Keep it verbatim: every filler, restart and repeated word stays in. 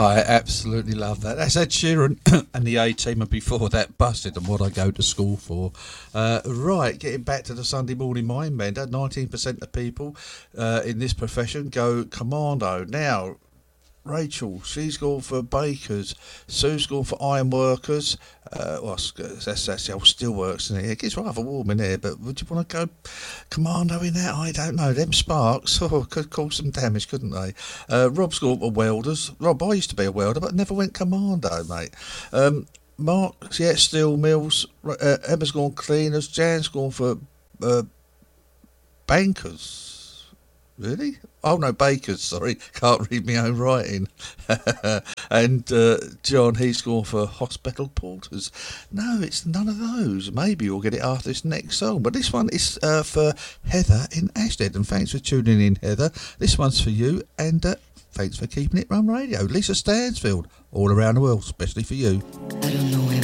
I absolutely love that. That's Ed Sheeran and the A-Team, and before that, Busted and What I Go to School For. Uh, right, getting back to the Sunday morning mind bender, nineteen percent of people uh, in this profession go commando. Now, Rachel, she's gone for bakers. Sue's gone for iron workers. Uh, well, that's, that's the old steelworks in here. It gets rather warm in here, but would you want to go commando in that? I don't know. Them sparks oh, could cause some damage, couldn't they? Uh, Rob's gone for welders. Rob, I used to be a welder, but never went commando, mate. Um, Mark, yeah, steel mills. Uh, Emma's gone cleaners. Jan's gone for uh, bankers. Really? Oh no, bakers, sorry. Can't read my own writing. and uh, John, he's gone for hospital porters. No, it's none of those. Maybe we'll get it after this next song. But this one is uh, for Heather in Ashtead. And thanks for tuning in, Heather. This one's for you. And uh, thanks for keeping it Run Radio. Lisa Stansfield, all around the world, especially for you. I don't know where